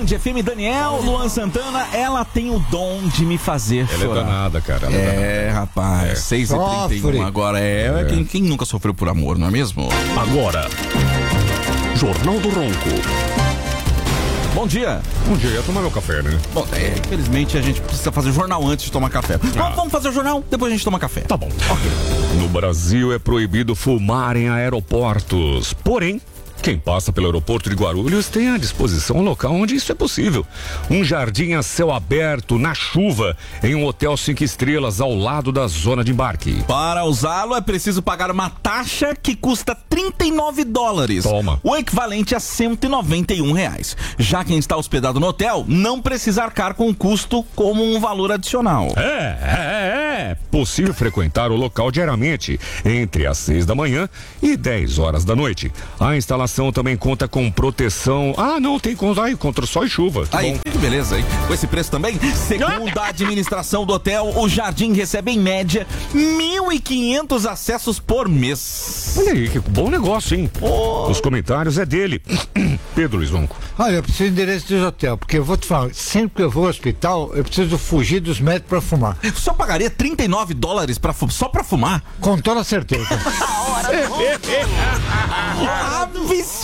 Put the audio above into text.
Band FM, Daniel, Luan Santana, ela tem o dom de me fazer chorar. Ela é danada, cara. Rapaz, 6h31 agora quem nunca sofreu por amor, não é mesmo? Agora, Jornal do Ronco. Bom dia. Bom dia, ia tomar meu café, né? Bom, infelizmente a gente precisa fazer o jornal antes de tomar café. Vamos fazer o jornal, depois a gente toma café. Tá bom. Ok. No Brasil é proibido fumar em aeroportos. Porém, quem passa pelo aeroporto de Guarulhos tem à disposição um local onde isso é possível. Um jardim a céu aberto, na chuva, em um hotel 5 estrelas ao lado da zona de embarque. Para usá-lo é preciso pagar uma taxa que custa $39. Toma. O equivalente a R$191. Já quem está hospedado no hotel não precisa arcar com o custo como um valor adicional. É possível frequentar o local diariamente, entre as 6 da manhã e 10 horas da noite. A instalação também conta com proteção. Tem contra sol e chuva. Aí, que beleza, hein? Com esse preço também, segundo a administração do hotel, o jardim recebe em média 1.500 acessos por mês. Olha aí, que bom negócio, hein? Os comentários é dele. Pedro Luiz Ronco. Olha, eu preciso do endereço do hotel, porque eu vou te falar, sempre que eu vou ao hospital, eu preciso fugir dos médicos pra fumar. O senhor pagaria $39 só pra fumar? Com toda certeza. Absurdo!